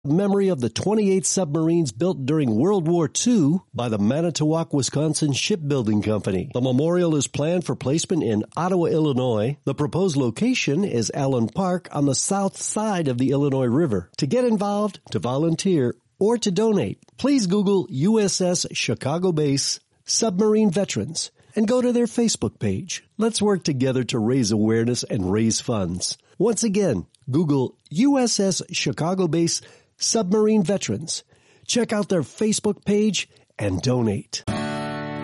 memory of the 28 submarines built during World War II by the Manitowoc, Wisconsin Shipbuilding Company. The memorial is planned for placement in Ottawa, Illinois. The proposed location is Allen Park on the south side of the Illinois River. To get involved, to volunteer, or to donate, please Google USS Chicago Base Submarine Veterans and go to their Facebook page. Let's work together to raise awareness and raise funds. Once again, Google USS Chicago Base Submarine Veterans. Check out their Facebook page and donate.